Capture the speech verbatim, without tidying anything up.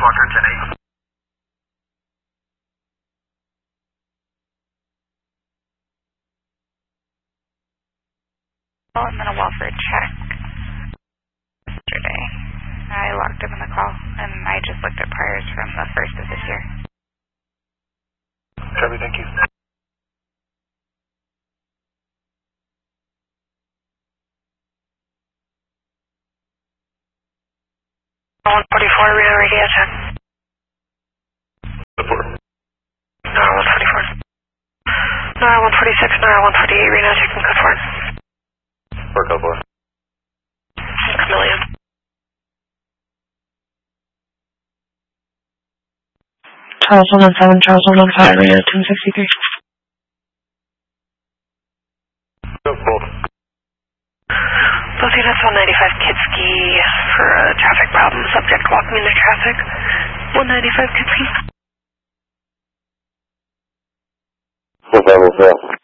Walker ten eight. Oh, I'm gonna Walford check. Yesterday, I logged him in the call, and I just looked at priors from the first of this year. Copy, thank you. one forty-four, Reno radio check. Support. Nara one forty-four. Nara one forty-six, Nara one forty-eight, Reno checking code four. four code four. six million. Charles one one seven, Charles one one five, Reno ten sixty-three. Go both. Both units one ninety-five Kitski for a traffic problem. Subject walking into traffic. one ninety-five Kitski. Four five oh four.